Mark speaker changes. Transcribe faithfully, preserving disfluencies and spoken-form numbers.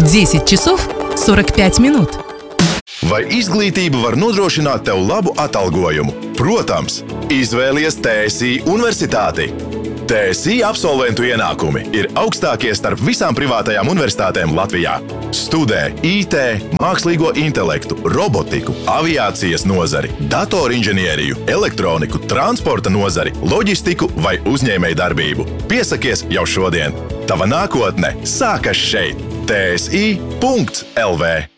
Speaker 1: десять часов сорок пять минут.
Speaker 2: Vai izglītība var nodrošināt tev labu atalgojumu? Protams, izvēlies T S I universitāti. T S I absolventu ienākumi ir augstākie starp visām privātajām universitātēm Latvijā. Studē I T, mākslīgo intelektu, robotiku, aviācijas nozari, datorinženieriju, elektroniku, transporta nozari, loģistiku vai uzņēmējdarbību. Piesakies jau šodien! Tava nākotne sākas šeit! T S I punkts L V